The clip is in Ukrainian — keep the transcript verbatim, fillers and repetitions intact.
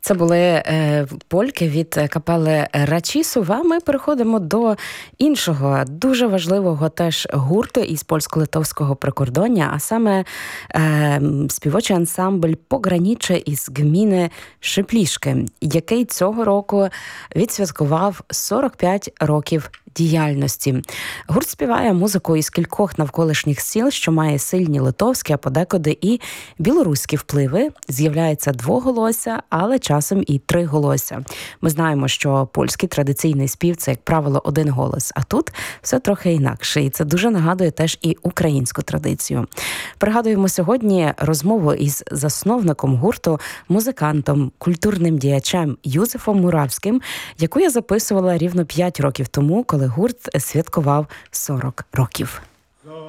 Це були е, польки від капели Рачісов. А ми переходимо до іншого, дуже важливого теж гурту із польсько-литовського прикордоння, а саме е, співочий ансамбль «Пограніче» із гміни Шиплішки, який цього року відсвяткував сорок п'ять років діяльності. Гурт співає музику із кількох навколишніх сіл, що має сильні литовські, а подекуди і білоруські впливи. З'являється двоголосся, але часом і триголосся. Ми знаємо, що польський традиційний спів – це, як правило, один голос, а тут все трохи інакше. І це дуже нагадує теж і українську традицію. Пригадуємо сьогодні розмову із засновником гурту, музикантом, культурним діячем Юзефом Муравським, яку я записувала рівно п'ять років тому, коли гурт святкував сорок років.